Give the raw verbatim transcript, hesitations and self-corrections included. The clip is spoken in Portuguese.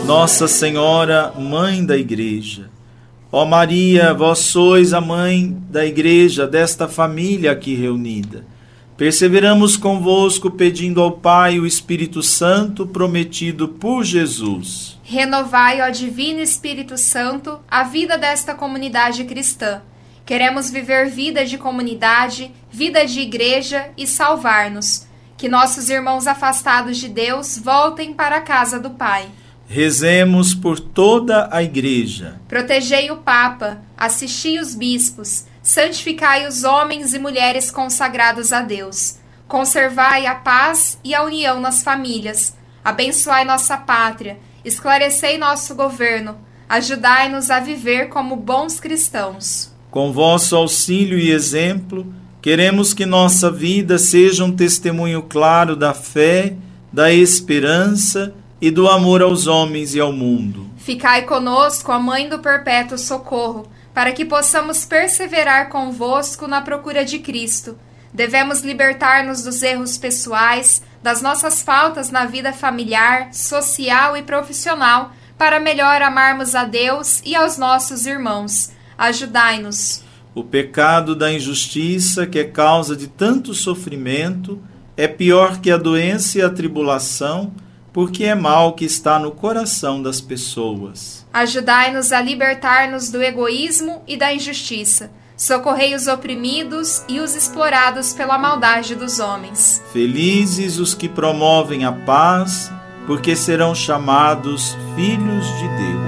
Nossa Senhora, Mãe da Igreja. Ó Maria, vós sois a Mãe da Igreja, desta família aqui reunida. Perseveramos convosco, pedindo ao Pai o Espírito Santo prometido por Jesus. Renovai, ó Divino Espírito Santo, a vida desta comunidade cristã. Queremos viver vida de comunidade, vida de igreja e salvar-nos. Que nossos irmãos afastados de Deus voltem para a casa do Pai. Rezemos por toda a Igreja. Protegei o Papa, assisti os bispos, santificai os homens e mulheres consagrados a Deus. Conservai a paz e a união nas famílias. Abençoai nossa pátria, esclarecei nosso governo. Ajudai-nos a viver como bons cristãos. Com vosso auxílio e exemplo, queremos que nossa vida seja um testemunho claro da fé, da esperança e do amor aos homens e ao mundo. Ficai conosco, a Mãe do Perpétuo Socorro, para que possamos perseverar convosco na procura de Cristo. Devemos libertar-nos dos erros pessoais, das nossas faltas na vida familiar, social e profissional, para melhor amarmos a Deus e aos nossos irmãos. Ajudai-nos. O pecado da injustiça, que é causa de tanto sofrimento, é pior que a doença e a tribulação, porque é mal que está no coração das pessoas. Ajudai-nos a libertar-nos do egoísmo e da injustiça. Socorrei os oprimidos e os explorados pela maldade dos homens. Felizes os que promovem a paz, porque serão chamados filhos de Deus.